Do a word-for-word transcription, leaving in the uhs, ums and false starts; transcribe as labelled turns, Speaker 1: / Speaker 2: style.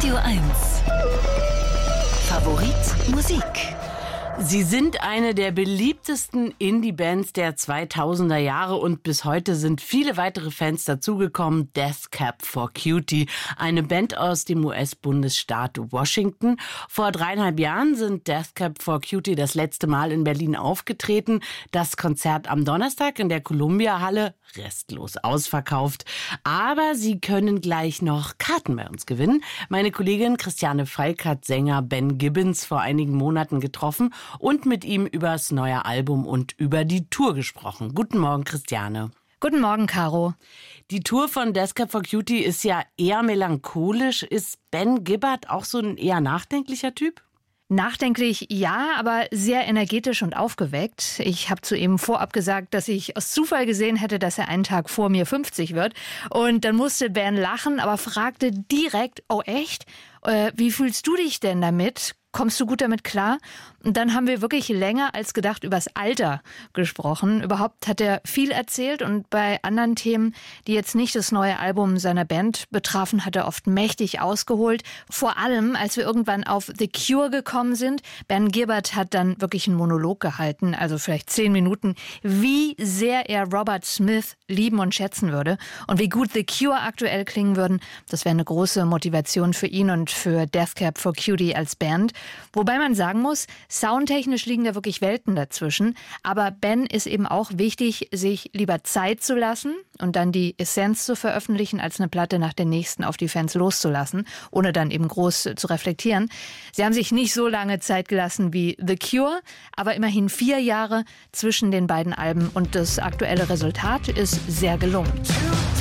Speaker 1: Radio eins. Favorit Musik.
Speaker 2: Sie sind eine der beliebtesten Indie-Bands der zweitausender Jahre und bis heute sind viele weitere Fans dazugekommen. Death Cab for Cutie, eine Band aus dem U S-Bundesstaat Washington. Vor dreieinhalb Jahren sind Death Cab for Cutie das letzte Mal in Berlin aufgetreten. Das Konzert am Donnerstag in der Columbia-Halle restlos ausverkauft. Aber Sie können gleich noch Karten bei uns gewinnen. Meine Kollegin Christiane Falk hat Sänger Ben Gibbons vor einigen Monaten getroffen und mit ihm über das neue Album und über die Tour gesprochen. Guten Morgen, Christiane.
Speaker 3: Guten Morgen, Caro.
Speaker 2: Die Tour von Death Cab for Cutie ist ja eher melancholisch. Ist Ben Gibbard auch so ein eher nachdenklicher Typ?
Speaker 3: Nachdenklich, ja, aber sehr energetisch und aufgeweckt. Ich habe zu ihm vorab gesagt, dass ich aus Zufall gesehen hätte, dass er einen Tag vor mir fünfzig wird. Und dann musste Ben lachen, aber fragte direkt, oh echt? Äh, wie fühlst du dich denn damit? Kommst du gut damit klar? Und dann haben wir wirklich länger als gedacht übers Alter gesprochen. Überhaupt hat er viel erzählt und bei anderen Themen, die jetzt nicht das neue Album seiner Band betrafen, hat er oft mächtig ausgeholt. Vor allem, als wir irgendwann auf The Cure gekommen sind. Ben Gibbard hat dann wirklich einen Monolog gehalten, also vielleicht zehn Minuten, wie sehr er Robert Smith lieben und schätzen würde und wie gut The Cure aktuell klingen würden. Das wäre eine große Motivation für ihn und für Death Cab for Cutie als Band. Wobei man sagen muss, soundtechnisch liegen da wirklich Welten dazwischen. Aber Ben ist eben auch wichtig, sich lieber Zeit zu lassen und dann die Essenz zu veröffentlichen, als eine Platte nach der nächsten auf die Fans loszulassen, ohne dann eben groß zu reflektieren. Sie haben sich nicht so lange Zeit gelassen wie The Cure, aber immerhin vier Jahre zwischen den beiden Alben und das aktuelle Resultat ist sehr gelungen.